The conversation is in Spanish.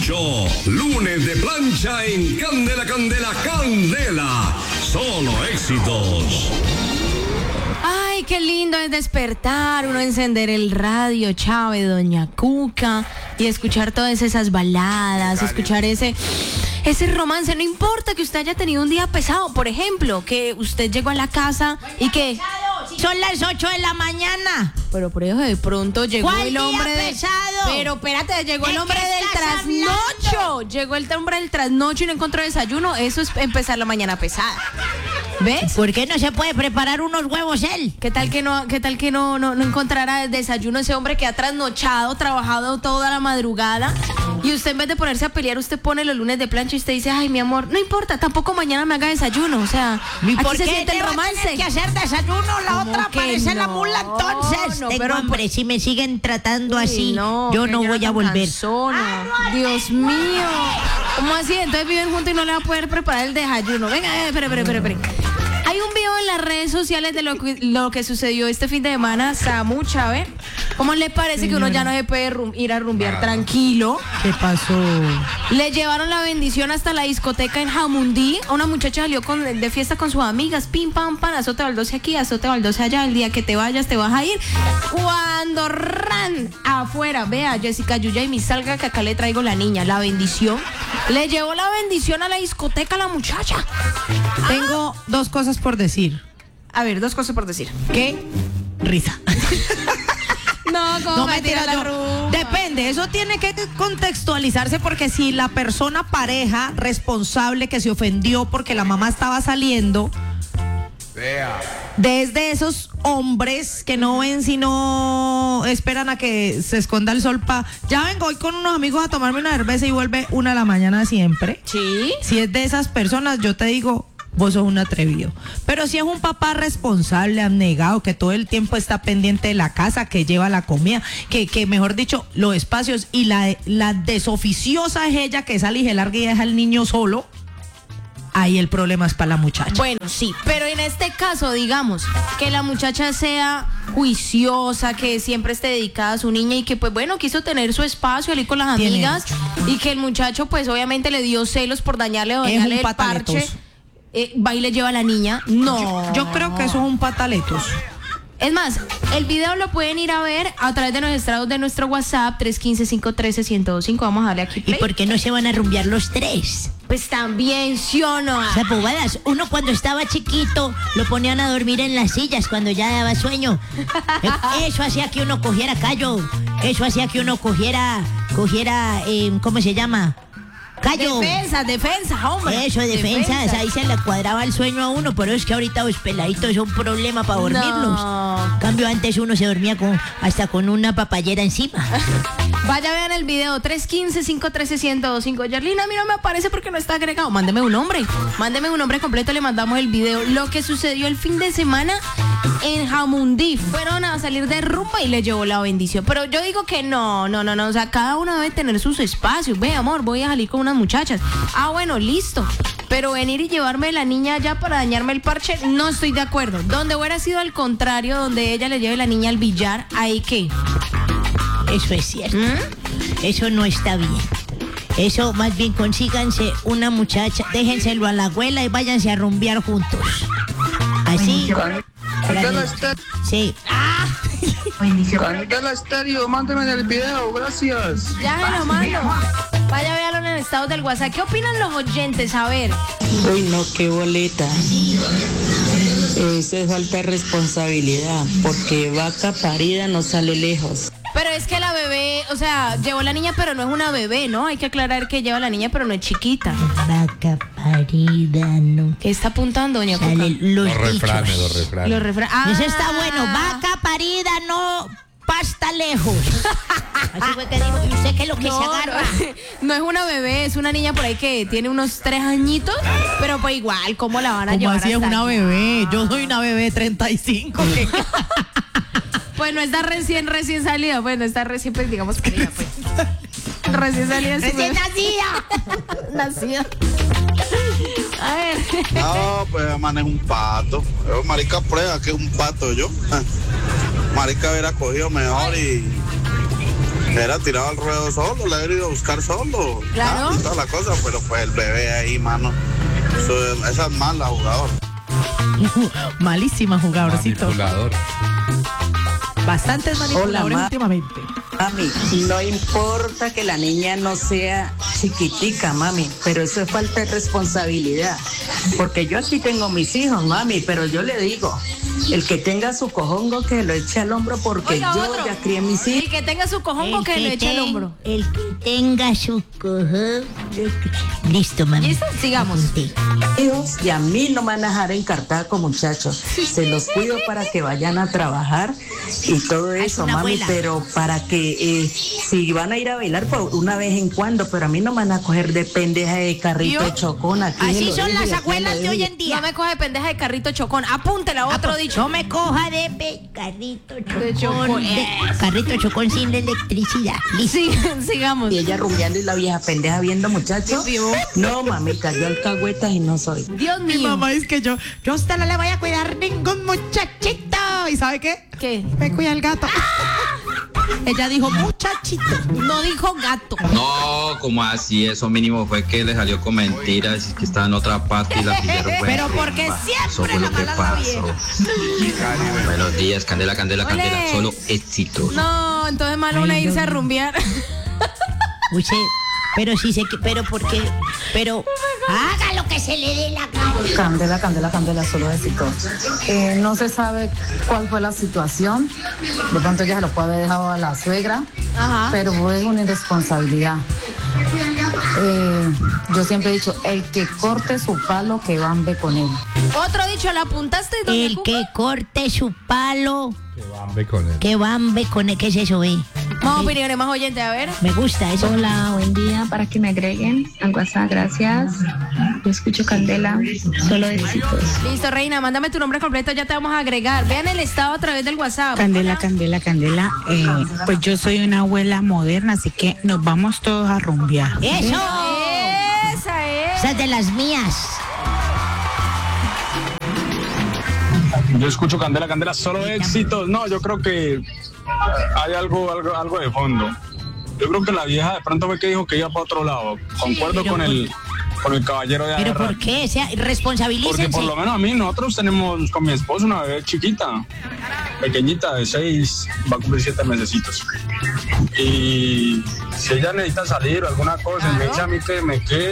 dicho, lunes de plancha en Candela, Candela, Candela. Solo éxitos. Ay, qué lindo es despertar, uno encender el radio, Chávez, Doña Cuca, y escuchar todas esas baladas, escuchar ese romance. No importa que usted haya tenido un día pesado, por ejemplo, que usted llegó a la casa y que son las 8 de la mañana. Pero por eso de pronto llegó el hombre día pesado? Pero espérate, llegó el hombre qué del estás trasnocho. hablando? Llegó el hombre del trasnocho y no encontró desayuno. Eso es empezar la mañana pesada. ¿Ves? ¿Por qué no se puede preparar unos huevos él? ¿Qué tal que no encontrara el desayuno ese hombre que ha trasnochado, trabajado toda la madrugada? Y usted en vez de ponerse a pelear, usted pone los lunes de plancha y usted dice, ay, mi amor, no importa, tampoco mañana me haga desayuno. O sea, ¿y aquí por se qué siente el te va a romance? tener que hacer desayuno? La otra que parece la no? mula entonces. No, Tengo pero hambre, si me siguen tratando así, no, yo no voy a volver. Dios mío. ¿Cómo así? Entonces viven juntos y no le va a poder preparar el desayuno. Venga, espere. Hay un video en las redes sociales de lo que sucedió este fin de semana. Samu, Chávez, ¿cómo le parece que uno ya no se puede ir a rumbear tranquilo? ¿Qué pasó? Le llevaron la bendición hasta la discoteca en Jamundí. Una muchacha salió de fiesta con sus amigas. Pim, pam, pam, azote baldoce aquí, azote baldoce allá. El día que te vayas, te vas a ir. Cuando afuera, vea, Jessica Yuya y mi salga que acá le traigo la niña, la bendición. Le llevó la bendición a la discoteca a la muchacha. Tengo dos cosas por decir. A ver, dos cosas por decir. ¿Qué? Risa. No, mentira, depende, eso tiene que contextualizarse, porque si la persona pareja responsable que se ofendió porque la mamá estaba saliendo, desde esos hombres que no ven sino esperan a que se esconda el sol ya vengo hoy con unos amigos a tomarme una cerveza y vuelve 1 de la mañana siempre. Sí. Si es de esas personas, yo te digo, vos sos un atrevido. Pero si es un papá responsable, abnegado, que todo el tiempo está pendiente de la casa, que lleva la comida, que mejor dicho, los espacios, y la desoficiosa es ella que sale y se larga y deja al niño solo, ahí el problema es para la muchacha. Bueno, sí, pero en este caso, digamos, que la muchacha sea juiciosa, que siempre esté dedicada a su niña y que, pues bueno, quiso tener su espacio ahí con las amigas, y que el muchacho, pues obviamente le dio celos por dañarle o dañarle el parche. Va y le lleva a la niña. No. Yo creo que eso es un pataletos. Es más, el video lo pueden ir a ver a través de los estados de nuestro WhatsApp 315-513-1025. Vamos a darle aquí play. ¿Y por qué no se van a rumbear los tres? Pues también, ¿sí o no? O sea, bobadas. Uno cuando estaba chiquito lo ponían a dormir en las sillas cuando ya daba sueño. Eso hacía que uno cogiera callo. Eso hacía que uno cogiera, ¿cómo se llama? Callo. Defensa, hombre. Eso, defensas, ahí se le cuadraba el sueño a uno, pero es que ahorita los peladitos son un problema para dormirlos. En cambio, antes uno se dormía hasta con una papayera encima. Vaya, vean el video, 315-513-1025. Yerlina, a mí no me aparece porque no está agregado. Mándeme un nombre completo, le mandamos el video. Lo que sucedió el fin de semana en Jamundí. Fueron a salir de rumba y le llevó la bendición. Pero yo digo que no. O sea, cada uno debe tener sus espacios. Ve, amor, voy a salir con unas muchachas. Ah, bueno, listo. Pero venir y llevarme la niña allá para dañarme el parche, no estoy de acuerdo. Donde hubiera sido al contrario, donde ella le lleve la niña al billar, ¿ahí qué? Eso es cierto. Eso no está bien. Eso, más bien consíganse una muchacha, déjenselo a la abuela y váyanse a rumbear juntos. Así. Candela Estéreo. Sí. Candela Estéreo, mándeme el video, gracias. Ya me lo mando. Vaya, véalo en el estado del WhatsApp. ¿Qué opinan los oyentes? A ver. Uy, no, qué boleta. Eso es falta de responsabilidad, porque vaca parida no sale lejos. Pero es que la bebé, o sea, llevó la niña, pero no es una bebé, ¿no? Hay que aclarar que lleva la niña, pero no es chiquita. Vaca parida, no. ¿Qué está apuntando, doña Cuca? Los refranes. Los refranes. Eso está bueno. Vaca parida, no pasta lejos. Así fue que dijo. ¿Y usted qué es lo que se agarra? No es una bebé, es una niña por ahí que tiene unos 3 añitos, pero pues igual, ¿cómo la van a llevar? Así es una bebé. Yo soy una bebé de 35. Pues no está recién salida, pues no está recién, pues digamos que ya, pues. Recién salida. Recién nacida. A ver. No, pues manejo un pato. Marica prueba que es un pato yo. Marica hubiera cogido mejor y Era tirado al ruedo solo, le había ido a buscar solo. Claro. Y toda la cosa, pero pues el bebé ahí, mano. Esa es mala, jugador. Malísima jugadorcito. Manipulador. Bastantes manipuladores Hola, últimamente. Mami, no importa que la niña no sea chiquitica, mami, pero eso es falta de responsabilidad. Porque yo aquí tengo mis hijos, mami, pero yo le digo, el que tenga su cojongo que lo eche al hombro porque Oiga, yo otro. ya crié mis El hijos. que tenga su cojongo que le eche al hombro. El que tenga su cojo. Listo, mami. ¿Listo? Sigamos. Sí. Y a mí no me van a dejar encartada con muchachos. Se los cuido para que vayan a trabajar y todo Es eso, una mami, abuela. pero para que si van a ir a bailar pues una vez en cuando, pero a mí no me van a coger de pendeja de carrito ¿Yo? chocón aquí. Así lo son dejo las y aquí abuelas lo de dejo. hoy en día. No me coge pendeja de carrito chocón. Apúntela, otro dicho. No me coja de carrito De chocón. chocón. Carrito chocón sin electricidad. Listo. Sigamos. Y ella rumbeando y la vieja pendeja viendo muchachos. No, mami, cayó alcahuetas y no soy. Dios Mi mío. mamá es que yo a usted no le voy a cuidar ningún muchachito. ¿Y sabe qué? ¿Qué? Me cuida el gato. Ella dijo muchachito. No dijo gato. No, como así? Eso mínimo fue que le salió con mentiras y que estaba en otra parte y la pillaron. Pero porque Eso siempre fue la lo que mala la vieja. pasó. Buenos días, Candela, Candela, Ole. Candela. Solo éxitos. No, entonces malo una irse a rumbear. Uy, pero sí sé que, pero ¿por qué? Pero haga lo que se le dé la gana. Candela, Candela, Candela, solo éxito. No se sabe cuál fue la situación. De pronto ella se lo puede haber dejado a la suegra, Ajá. pero fue una irresponsabilidad. Yo siempre he dicho, el que corte su palo, que bambe con él. Otro dicho, ¿la apuntaste? doña El Cuca? que corte su palo, Que bambe con él. que bambe con el. ¿Qué es eso, Más opiniones, más oyentes, a ver. Me gusta eso. Hola, buen día. Para que me agreguen al WhatsApp, gracias. Yo escucho Candela, solo éxitos. Listo, reina, mándame tu nombre completo, ya te vamos a agregar. Vean el estado a través del WhatsApp. Candela, Candela, Candela. Pues yo soy una abuela moderna, así que nos vamos todos a rumbear. ¡Eso! Esa es. Esa es de las mías. Yo escucho Candela, Candela, solo éxitos. No, yo creo que hay algo de fondo. Yo creo que la vieja de pronto fue que dijo que iba para otro lado. Concuerdo pero con el caballero de ¿Pero Agarra. por qué? O sea, responsabilícense. Porque por lo menos a mí, nosotros tenemos con mi esposo una bebé chiquita, pequeñita, de 6, va a cumplir 7 mesecitos. Y si ella necesita salir o alguna cosa, y me dice a mí que me quede,